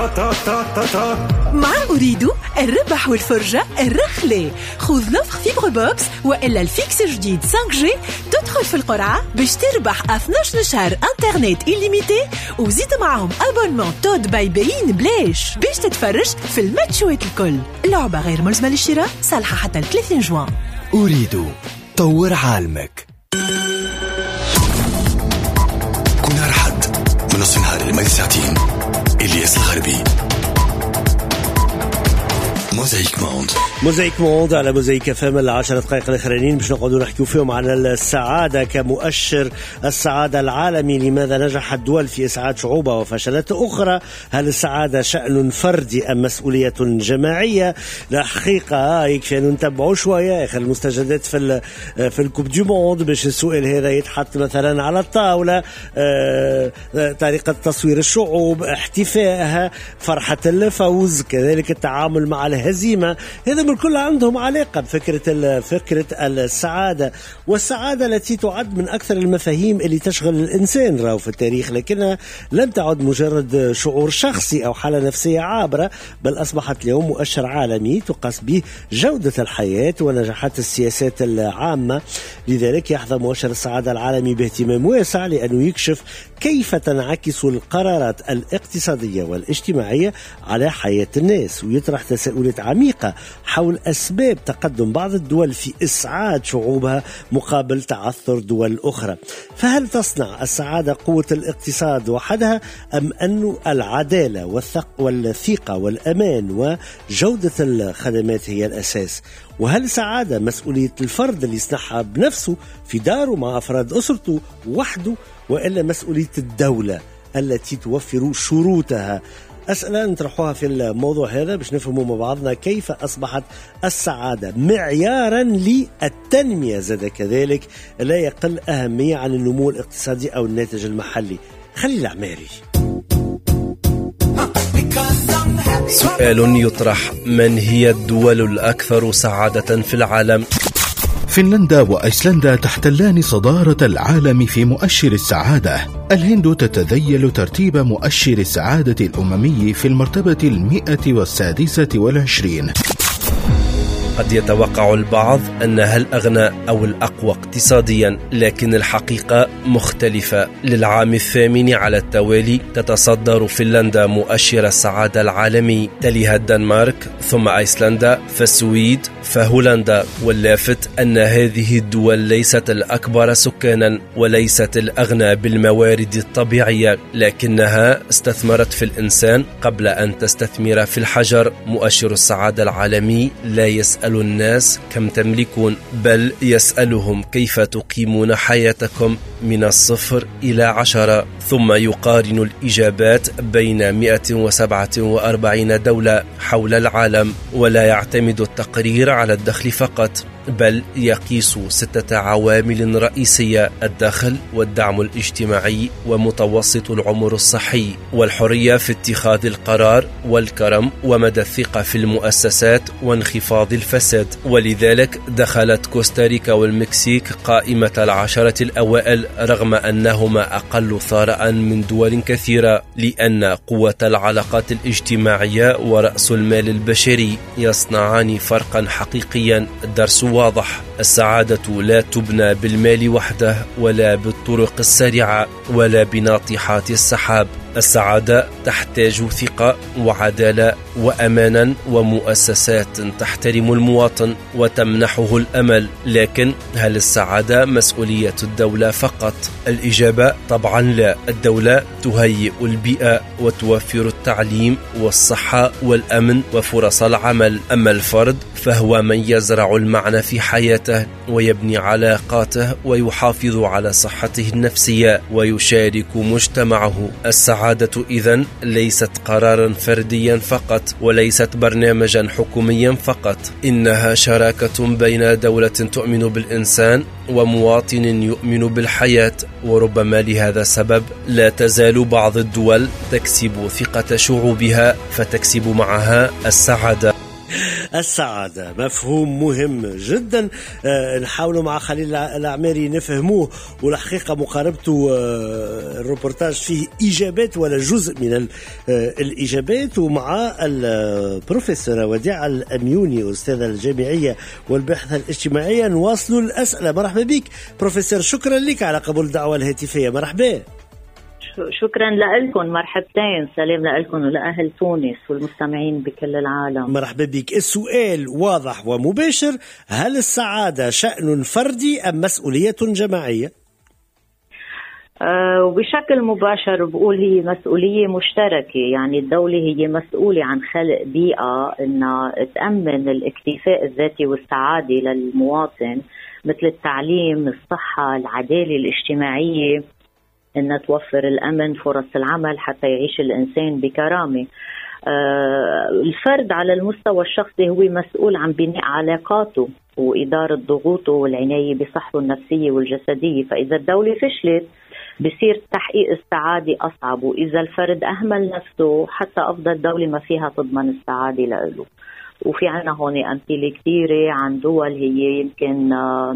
مع أريد الربح والفرجة الرخلة. خذ لوفر فيبر بوكس وإلا الفيكس جديد 5G تدخل في القرعة باش تربح 12 شهر انترنت إليميتي وزيد معهم أبونمون تود باي بين بلاش باش تتفرج في الماتشوات الكل. اللعبة غير ملزمة للشراء، صالحة حتى 30 جوان. أريد طور عالمك. كنا رحد من نصف نهار لمدة ساعتين. إلياس الغربي. موزايك موند على موزايك فم. 10 دقائق الأخرانيين باش نقعدوا نحكيو فيهم على السعادة كمؤشر السعادة العالمي. لماذا نجحت دول في إسعاد شعوبها وفشلت أخرى؟ هل السعادة شأن فردي أم مسؤولية جماعية؟ الحقيقة يكفي أن نتبعوا شوية آخر المستجدات في الكوب دي موند باش السؤال هذا يتحط مثلا على الطاولة. طريقة تصوير الشعوب، احتفائها، فرحة الفوز، كذلك التعامل مع الهزيمة. هذا من كل عندهم علاقة بفكرة السعادة، والسعادة التي تعد من أكثر المفاهيم اللي تشغل الإنسان راو في التاريخ، لكنها لم تعد مجرد شعور شخصي أو حالة نفسية عابرة، بل أصبحت اليوم مؤشر عالمي تقاس به جودة الحياة ونجاحات السياسات العامة. لذلك يحظى مؤشر السعادة العالمي باهتمام واسع، لأنه يكشف كيف تنعكس القرارات الاقتصادية والاجتماعية على حياة الناس، ويطرح تساؤلات عميقة حول أسباب تقدم بعض الدول في إسعاد شعوبها مقابل تعثر دول أخرى. فهل تصنع السعادة قوة الاقتصاد وحدها، أم أن العدالة والثقة والأمان وجودة الخدمات هي الأساس؟ وهل السعادة مسؤولية الفرد اللي يصنعها بنفسه في داره مع أفراد أسرته وحده، وإلا مسؤولية الدولة التي توفر شروطها؟ أسئلة نطرحوها في الموضوع هذا باش نفهموا مع بعضنا كيف أصبحت السعادة معيارا للتنمية، زاد كذلك لا يقل أهمية عن النمو الاقتصادي أو الناتج المحلي. خليل العماري. سؤال يطرح: من هي الدول الأكثر سعادة في العالم؟ فنلندا وأيسلندا تحتلان صدارة العالم في مؤشر السعادة. الهند تتذيل ترتيب مؤشر السعادة الأممي في المرتبة 126. قد يتوقع البعض أنها الأغنى أو الأقوى اقتصاديا، لكن الحقيقة مختلفة. للعام 8 على التوالي تتصدر فنلندا مؤشر السعادة العالمي، تليها الدنمارك، ثم أيسلندا، فالسويد، فهولندا. واللافت أن هذه الدول ليست الأكبر سكانا وليست الأغنى بالموارد الطبيعية، لكنها استثمرت في الإنسان قبل أن تستثمر في الحجر. مؤشر السعادة العالمي لا يسأل الناس كم تملكون، بل يسألهم كيف تقيمون حياتكم من 0 إلى 10، ثم يقارن الإجابات بين 147 دولة حول العالم. ولا يعتمد التقرير على الدخل فقط، بل يقيس 6 عوامل رئيسية: الدخل، والدعم الاجتماعي، ومتوسط العمر الصحي، والحرية في اتخاذ القرار، والكرم، ومدى الثقة في المؤسسات، وانخفاض الفساد. ولذلك دخلت كوستاريكا والمكسيك قائمة 10 الأوائل رغم أنهما أقل ثراء من دول كثيرة، لأن قوة العلاقات الاجتماعية ورأس المال البشري يصنعان فرقا حقيقيا. الدرس واضح: السعادة لا تبنى بالمال وحده، ولا بالطرق السريعة، ولا بناطحات السحاب. السعادة تحتاج ثقة وعدالة وأمانا ومؤسسات تحترم المواطن وتمنحه الأمل. لكن هل السعادة مسؤولية الدولة فقط؟ الإجابة طبعا لا. الدولة تهيئ البيئة وتوفر التعليم والصحة والأمن وفرص العمل، أما الفرد فهو من يزرع المعنى في حياته ويبني علاقاته ويحافظ على صحته النفسية ويشارك مجتمعه. السعادة إذن ليست قرارا فرديا فقط، وليست برنامجا حكوميا فقط، إنها شراكة بين دولة تؤمن بالإنسان ومواطن يؤمن بالحياة. وربما لهذا السبب لا تزال بعض الدول تكسب ثقة شعوبها فتكسب معها السعادة. السعادة مفهوم مهم جدا، نحاولوا مع خليل العماري نفهموه، والحقيقة مقاربته الروبورتاج فيه إيجابات ولا جزء من الإيجابات. ومع البروفيسور وديع الأميوني أستاذ الجامعية والبحث الاجتماعية نواصلوا الأسئلة. مرحبا بك بروفيسور، شكرا لك على قبول الدعوة الهاتفية. مرحبا. شكرا لكم، مرحبتين، سلام لكم ولأهل تونس والمستمعين بكل العالم. مرحبا بك. السؤال واضح ومباشر، هل السعادة شأن فردي أم مسؤولية جماعية؟ وبشكل مباشر بقول هي مسؤولية مشتركة، يعني الدولة هي مسؤولة عن خلق بيئة أنها تأمن الاكتفاء الذاتي والسعادة للمواطن، مثل التعليم، الصحة، العدالة الاجتماعية، أنها توفر الأمن، فرص العمل حتى يعيش الإنسان بكرامة. الفرد على المستوى الشخصي هو مسؤول عن بناء علاقاته وإدارة ضغوطه والعناية بصحته النفسية والجسدية. فإذا الدولة فشلت بصير تحقيق السعادة أصعب، وإذا الفرد أهمل نفسه حتى أفضل دولة ما فيها تضمن السعادة له. وفي عنا هون أمثلة كثيرة عن دول هي يمكن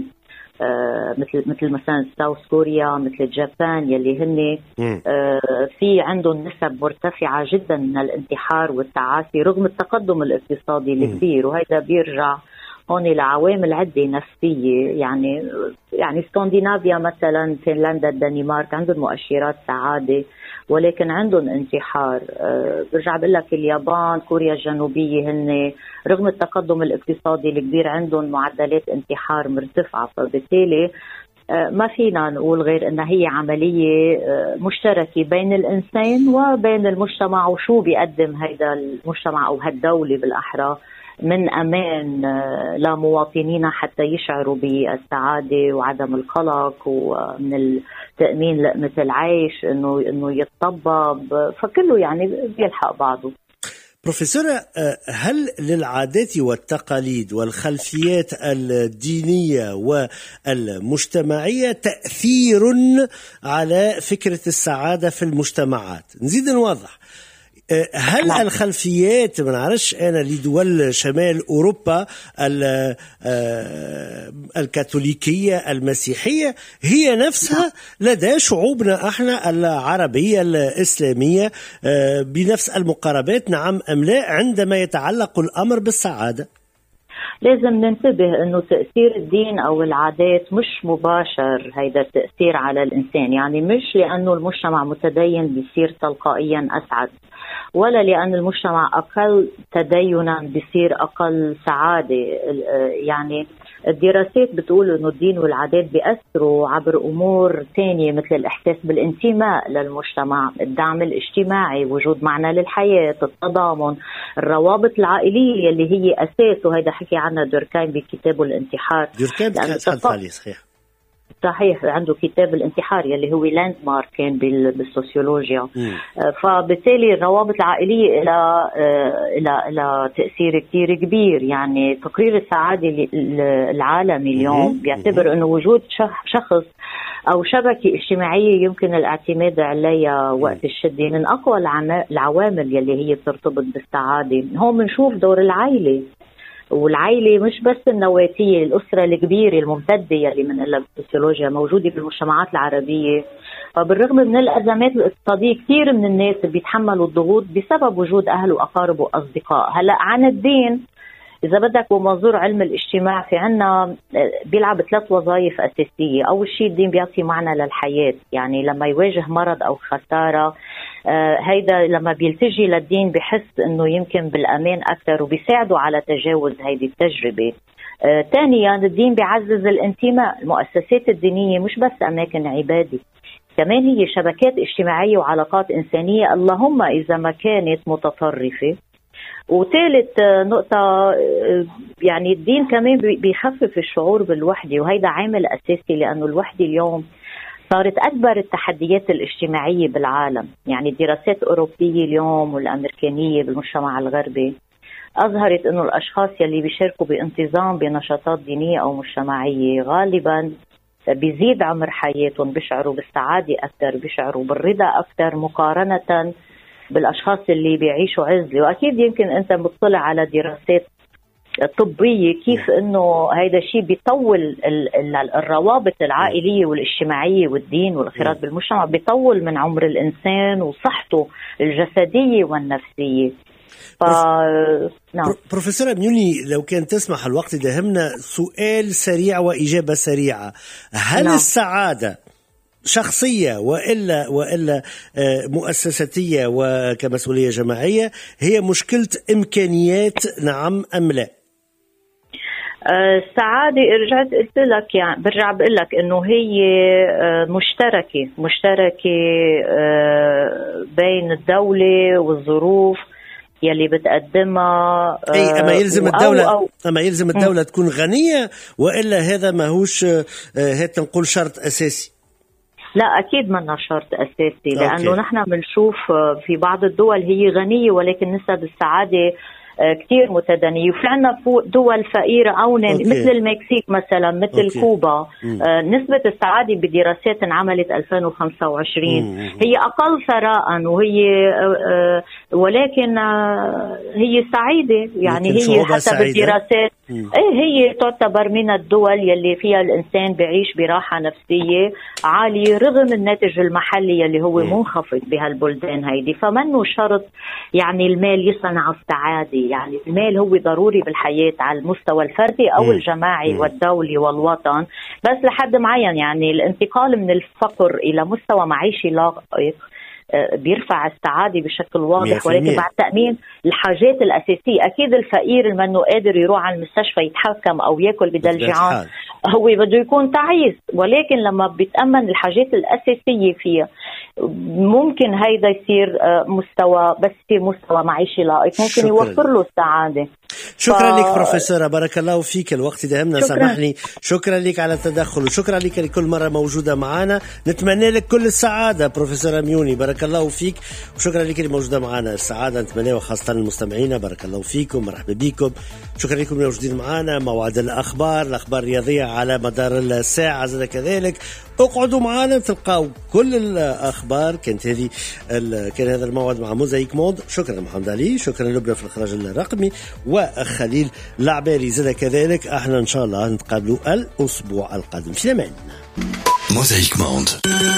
مثل مثلا ساوث كوريا، مثل اليابان، يلي هن في عندهم نسب مرتفعة جدا من الانتحار والتعاسي رغم التقدم الاقتصادي الكبير. وهذا بيرجع هون لعوامل عدة نفسية، يعني اسكندنافيا مثلا، فنلندا، الدنمارك عندهم مؤشرات سعادة ولكن عندهم انتحار. برجع بقول لك اليابان، كوريا الجنوبية، هن رغم التقدم الاقتصادي الكبير عندهم معدلات انتحار مرتفعة. فبالتالي ما فينا نقول غير أنها هي عملية مشتركة بين الإنسان وبين المجتمع، وشو بيقدم هذا المجتمع أو هالدولة بالأحرى من أمان لمواطنينا حتى يشعروا بالسعادة وعدم القلق، ومن التأمين لقمة العيش، إنه يتطبب، فكله يعني بيلحق بعضه. بروفيسورة، هل للعادات والتقاليد والخلفيات الدينية والمجتمعية تأثير على فكرة السعادة في المجتمعات؟ نزيد نوضح، هل الخلفيات ما نعرفش أنا لدول شمال أوروبا الكاثوليكية المسيحية هي نفسها لدى شعوبنا احنا العربية الإسلامية بنفس المقاربات، نعم أم لا، عندما يتعلق الأمر بالسعادة؟ لازم ننتبه انه تأثير الدين او العادات مش مباشر هيدا التأثير على الانسان، يعني مش لانه المجتمع متدين بيصير تلقائيا اسعد، ولا لأن المجتمع أقل تدينا بيصير أقل سعادة. يعني الدراسات بتقول إنه الدين والعادات بيأثروا عبر أمور تانية مثل الإحساس بالانتماء للمجتمع، الدعم الاجتماعي، وجود معنى للحياة، التضامن، الروابط العائلية اللي هي أساس، وهذا حكي عنها دوركايم بكتابه الانتحار. دوركايم صحيح صحيح، عنده كتاب الانتحار يلي هو لاند مارك كان بالسوسيولوجيا. فبالتالي الروابط العائلية إلى تأثير كتير كبير. يعني تقرير السعادة العالمي اليوم بيعتبر أنه وجود شخص أو شبكة اجتماعية يمكن الاعتماد عليها وقت الشدة من أقوى العوامل يلي هي ترتبط بالسعادة. هون بنشوف دور العائلة، والعائلة مش بس النواتية، الأسرة الكبيرة الممتدة يلي من السوسيولوجيا موجودة بالمجتمعات العربية. فبالرغم من الأزمات الاقتصادية كثير من الناس بيتحملوا الضغوط بسبب وجود أهل وأقارب وأصدقاء. هلأ عن الدين إذا بدك بمنظور علم الاجتماع في عنا بيلعب 3 وظائف أساسية. أول شيء الدين بيعطي معنى للحياة، يعني لما يواجه مرض أو خسارة هيدا لما بيلتجي للدين بحس إنه يمكن بالأمان أكثر وبيساعده على تجاوز هيدي التجربة. ثانيا الدين بيعزز الانتماء. المؤسسات الدينية مش بس أماكن عبادة، كمان هي شبكات اجتماعية وعلاقات إنسانية، اللهم إذا ما كانت متطرفة. وثالث نقطة، يعني الدين كمان بيخفف الشعور بالوحدة، وهيدا عامل أساسي لأنه الوحدة اليوم صارت أكبر التحديات الاجتماعية بالعالم. يعني الدراسات الأوروبية اليوم والأمريكانية بالمجتمع الغربي أظهرت أنه الأشخاص يلي بيشاركوا بانتظام بنشاطات دينية أو مجتمعية غالباً بيزيد عمر حياتهم، بيشعروا بالسعادة أكثر، بيشعروا بالرضا أكثر مقارنة بالأشخاص اللي بيعيشوا عزلة. وأكيد يمكن أنت مطلع على دراسات طبية، كيف انه هيدا الشيء بيطول الروابط العائلية والاجتماعية والدين والانخراط بالمجتمع، بيطول من عمر الإنسان وصحته الجسدية والنفسية. نعم. بروفيسورة ميوني، لو كان تسمح الوقت دهمنا سؤال سريع وإجابة سريعة. هل نعم. السعادة شخصية وإلا مؤسساتية وكمسؤولية جماعية هي مشكلة إمكانيات، نعم أم لا؟ السعادة رجعت قلت لك، يعني برجع بقول لك إنه هي مشتركة بين الدولة والظروف يلي بتقدمها. أما يلزم الدولة تكون غنية، وإلا هذا ماهوش هات نقول شرط أساسي؟ لا أكيد منا شرط أساسي، لأنه نحن بنشوف في بعض الدول هي غنية ولكن نسب السعادة كتير متدنية، وفي عنا دول فقيرة أو مثل المكسيك مثلا، مثل كوبا. نسبة السعادة بدراسات انعملت 2025 هي أقل ثراء، وهي ولكن هي سعيدة، يعني هي حسب الدراسات هي تعتبر من الدول يلي فيها الإنسان بعيش براحة نفسية عالية رغم الناتج المحلي يلي هو منخفض بهالبلدان هيدي. فمنه شرط يعني المال يصنع السعادة، يعني المال هو ضروري بالحياة على المستوى الفردي أو الجماعي والدولي والوطن، بس لحد معين. يعني الانتقال من الفقر إلى مستوى معيشي لائق بيرفع السعادة بشكل واضح، ولكن بعد تأمين الحاجات الأساسية. أكيد الفقير اللي منه قادر يروح على المستشفى يتحكم أو يأكل بدل جيعان هو بده يكون تعيس، ولكن لما بيتأمن الحاجات الأساسية فيها ممكن هيدا يصير مستوى، بس يصير مستوى معيشي لائق ممكن يوفر له السعادة. شكرا لك بروفيسورة، بارك الله فيك. الوقت دهمنا، سامحني. شكرا لك على التدخل، وشكرا لك لكل مرة موجودة معنا. نتمنى لك كل السعادة بروفيسورة ميوني، بارك الله فيك، وشكرا لك اللي موجودة معنا. السعادة نتمنى خاصة المستمعين، بارك الله فيكم، مرحبا بكم. شكرا لكم الموجودين معنا. موعد الأخبار الرياضية على مدار الساعة زي كذلك. اقعدوا معنا تلقاو كل الأخبار. كان هذا الموعد مع موزايك موند. شكرا محمد علي، شكرا لبنى في الإخراج الرقمي، وخليل العباري زاد كذلك. احنا ان شاء الله نتقابلوا الأسبوع القادم. في الأمان. موزايك موند.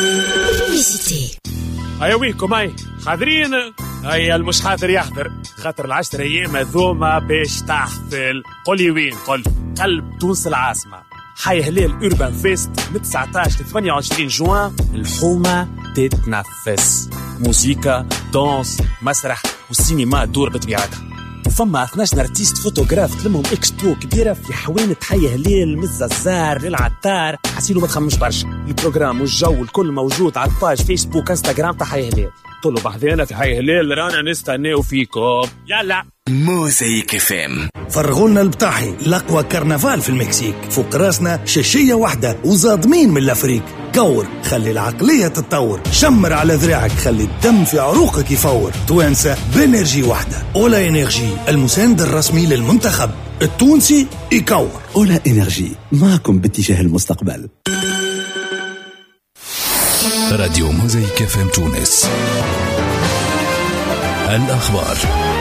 هيا وينكم؟ هاي حاضرين؟ هيا المش حاضر يحضر، خاطر العشر أيام هذوما باش تحفل. قولي وين؟ قل قلب تونس العاصمة، حي هلال أوربان فيست من 19 ل 28 جوان. الحومة تتنفس، موسيقى، دانس، مسرح والسينما دور بطبيعتها. وفما 12 ارتيست فوتوغراف تلمهم اكسبو كبيرة في حوانة حي هلال، من الزازار للعطار. حسيلو ما تخمش برشا. البروجرام والجو الكل موجود على الباج فيسبوك انستغرام تاع حي هلال. طلوا بحذينا في حي هلال، رانا نستناو فيكم. يلا موزايك FM. فرغولنا البطاحي، الأقوى كرنفال في المكسيك، فوق راسنا شاشية واحدة وزادمين من الأفريق. كور، خلي العقلية تتطور، شمر على ذراعك، خلي الدم في عروقك يفور. توانسة بانرجي واحدة، أولا إنرجي، المساند الرسمي للمنتخب التونسي يكور. أولا إنرجي، معكم باتجاه المستقبل. راديو موزايك FM تونس. الأخبار.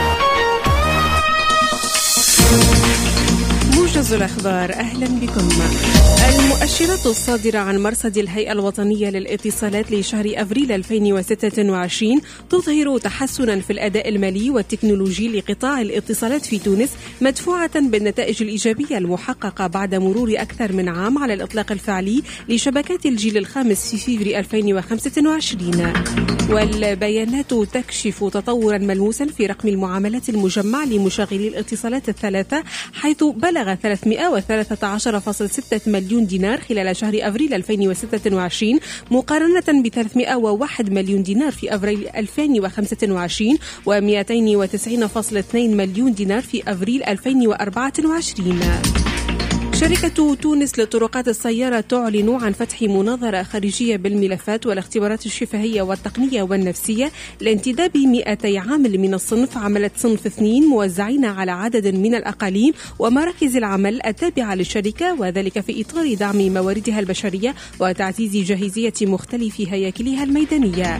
موجز الأخبار، أهلا بكم. المؤشرات الصادرة عن مرصد الهيئة الوطنية للاتصالات لشهر أبريل 2026 تظهر تحسنا في الأداء المالي والتكنولوجي لقطاع الاتصالات في تونس، مدفوعة بالنتائج الإيجابية المحققة بعد مرور أكثر من عام على الإطلاق الفعلي لشبكات الجيل الخامس في فبراير 2025. والبيانات تكشف تطورا ملموسا في رقم المعاملات المجمع لمشغلي الاتصالات الثلاثة، حيث بلغ 313.6 مليون دينار خلال شهر أبريل 2026 مقارنة ب 301 مليون دينار في أبريل 2025 و290.2 مليون دينار في أبريل 2024. شركة تونس لطرقات السيارة تعلن عن فتح مناظرة خارجية بالملفات والاختبارات الشفهية والتقنية والنفسية لانتداب 200 عامل من الصنف عملة صنف 2 موزعين على عدد من الأقاليم ومراكز العمل التابعة للشركة، وذلك في إطار دعم مواردها البشرية وتعزيز جاهزية مختلف هياكلها الميدانية.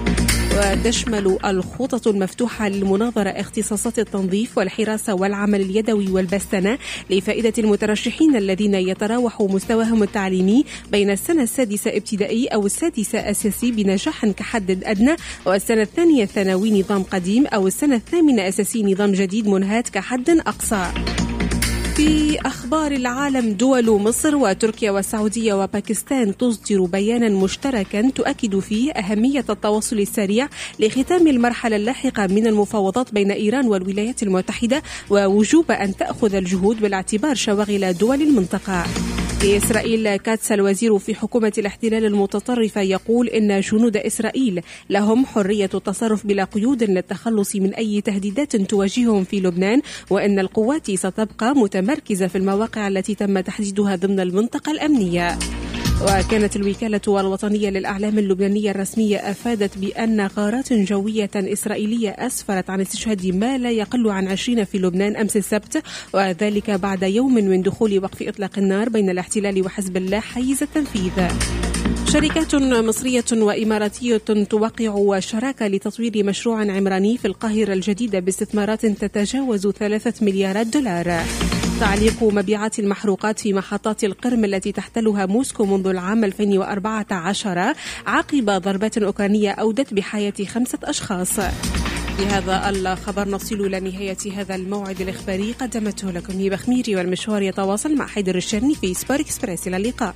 وتشمل الخطط المفتوحة للمناظرة اختصاصات التنظيف والحراسة والعمل اليدوي والبستنة لفائدة المترشحين الذين يتراوح مستواهم التعليمي بين السنة السادسة ابتدائي أو السادسة أساسي بنجاح كحد أدنى، والسنة الثانية ثانوي نظام قديم، أو السنة الثامنة أساسي نظام جديد منهات كحد أقصى. في أخبار العالم، دول مصر وتركيا والسعودية وباكستان تصدر بيانا مشتركا تؤكد فيه أهمية التواصل السريع لختام المرحلة اللاحقة من المفاوضات بين إيران والولايات المتحدة، ووجوب أن تأخذ الجهود بالاعتبار شواغل دول المنطقة. في إسرائيل، كاتس الوزير في حكومة الاحتلال المتطرفة يقول إن جنود إسرائيل لهم حرية التصرف بلا قيود للتخلص من أي تهديدات تواجههم في لبنان، وإن القوات ستبقى متمركزة في المواقع التي تم تحديدها ضمن المنطقة الأمنية. وكانت الوكالة الوطنية للأعلام اللبنانية الرسمية أفادت بأن غارات جوية إسرائيلية أسفرت عن استشهاد ما لا يقل عن 20 في لبنان أمس السبت، وذلك بعد يوم من دخول وقف إطلاق النار بين الاحتلال وحزب الله حيز التنفيذ. شركات مصرية وإماراتية توقع شراكة لتطوير مشروع عمراني في القاهرة الجديدة باستثمارات تتجاوز 3 مليارات دولار. تعليق مبيعات المحروقات في محطات القرم التي تحتلها موسكو منذ العام 2014 عقب ضربات أوكرانية أودت بحياة 5 أشخاص. بهذا الخبر نصل إلى نهاية هذا الموعد الإخباري، قدمته لكم هبة خميري، والمشوار يتواصل مع حيدر الشرني في سبور إكسبريس. إلى اللقاء.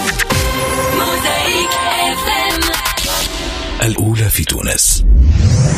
الأولى في تونس.